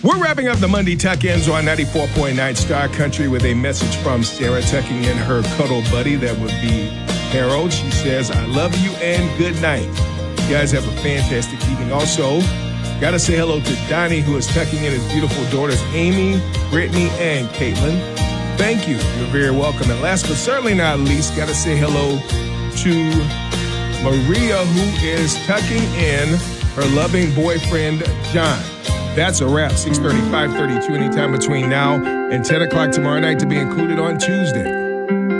We're wrapping up the Monday tuck-ins on 94.9 Star Country with a message from Sarah tucking in her cuddle buddy. That would be Harold. She says, I love you and good night. You guys have a fantastic evening. Also, got to say hello to Donnie, who is tucking in his beautiful daughters, Amy, Brittany, and Caitlin. Thank you. You're very welcome. And last but certainly not least, got to say hello to Maria, who is tucking in her loving boyfriend, John. That's a wrap. 6:30, 5:32, anytime between now and 10 o'clock tomorrow night to be included on Tuesday.